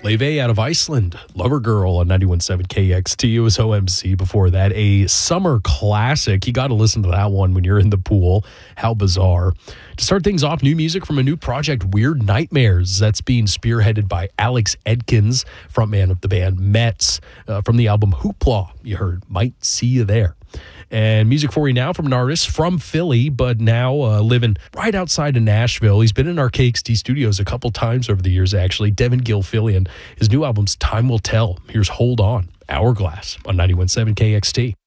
Leve out of Iceland, Lover Girl on 91.7 KXT. It was OMC before that. A summer classic. You got to listen to that one when you're in the pool. How bizarre. To start things off, new music from a new project, Weird Nightmares. That's being spearheaded by Alex Edkins, frontman of the band Mets, from the album Hoopla. You heard Might See You There. And music for you now from an artist from Philly, but now living right outside of Nashville. He's been in our KXT studios a couple times over the years, actually. Devin Gilfillian. His new album's Time Will Tell. Here's Hold On, Hourglass on 91.7 KXT.